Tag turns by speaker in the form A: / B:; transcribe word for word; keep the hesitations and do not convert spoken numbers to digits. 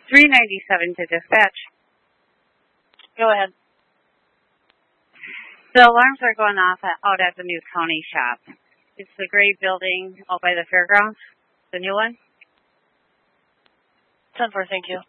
A: three ninety-seven to dispatch.
B: Go ahead.
A: The alarms are going off at, out at the new county shop. It's the gray building out by the fairgrounds, the new one.
B: ten four, thank you.